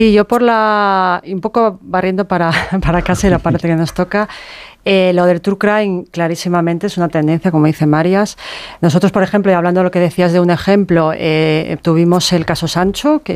Y yo un poco barriendo para casa y la parte que nos toca, lo del true crime clarísimamente es una tendencia, como dice Marias. Nosotros, por ejemplo, y hablando de lo que decías de un ejemplo, tuvimos el caso Sancho, que